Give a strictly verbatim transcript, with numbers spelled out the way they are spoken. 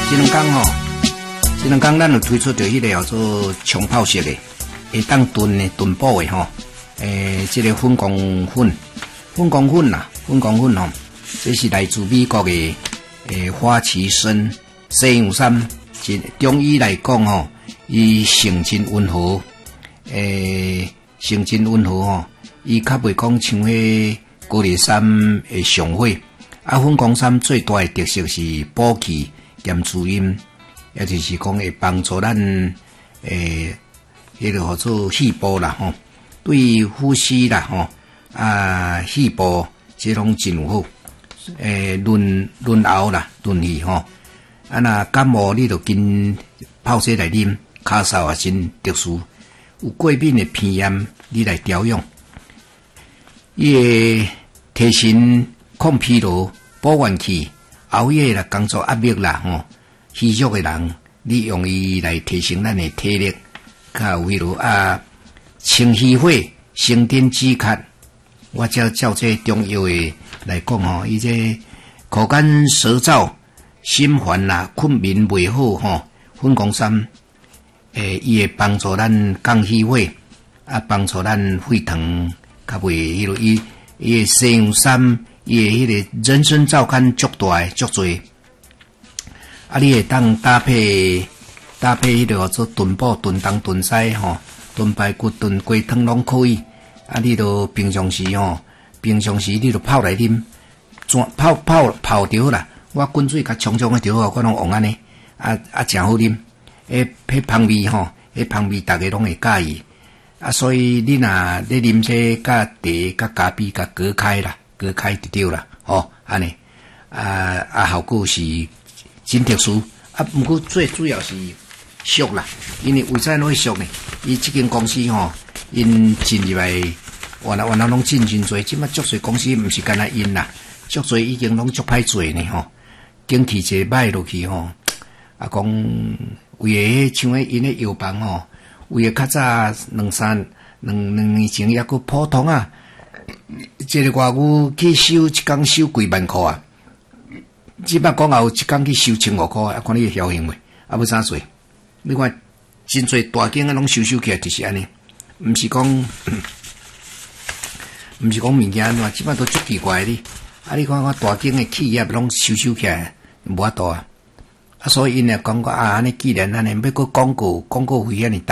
这两天吼，这两天咱有推出着迄个叫做冲泡式的，会当炖的炖补的吼。诶，这个粉光粉，粉光粉啦，粉光粉吼，这是来自美国的诶花旗参西洋参。中医来讲吼，伊性真温和，诶，性真温和吼，伊较袂讲像迄高丽参诶上火。啊，粉光参最大的特色是补气兼滋阴，也就是讲会帮助咱诶，迄个叫做细胞啦吼，对呼吸啦吼啊细胞这拢真有好，诶润润喉啦润气吼，啊若感冒你就跟泡水来啉，咳嗽也真特殊，有过敏的鼻炎你来调用，伊会提神抗疲劳。补元气，熬夜啦、工作压力啦、吼虚弱的人，你用伊来提升咱的体力，较有迄落啊，清虚火、生津止咳。我照照这中药的来讲吼，伊这口干舌燥、心烦啦、困眠袂好吼，粉光参诶，伊会帮助咱降虚火，啊，帮助咱血糖较袂迄落伊伊西洋参。伊诶，迄个人参皂苷足大诶，足侪。啊，你会当搭配搭配迄个叫做炖补、炖东、炖西吼，炖排骨、炖鸡汤拢可以。啊，你都平常时吼，平常时你都泡来啉，泡泡泡着啦。我滚水甲冲冲诶着好，我拢用安尼，啊啊，诚好啉。诶，迄香味吼，迄香味逐个拢会介意。啊，所以你若咧啉这甲茶、甲咖啡、甲隔开啦。隔开就对啦，吼，安尼，啊啊，效果是真特殊，啊，不过最主要是俗啦，因为为啥拢会俗呢？伊这间公司吼，因进入来，原来原来拢进真多，即摆足侪公司毋是干那因啦，足侪已经拢足歹做呢吼，景气一歹落去吼，啊讲为个像迄因个药房吼，为个较早两三两两年前抑个普通啊。这个外牛去收一工收几万块啊！即摆讲后一工去收千五块啊！看你晓行袂？啊，要啥做？你看真侪大间啊，拢收收起来就是安尼，毋是讲，毋是讲物件安怎？即摆都足奇怪哩！啊，你看看大间的企业拢收收起来，无法度啊！啊，所以因也讲过啊，安尼既然安尼要搁广告，广告费安尼大。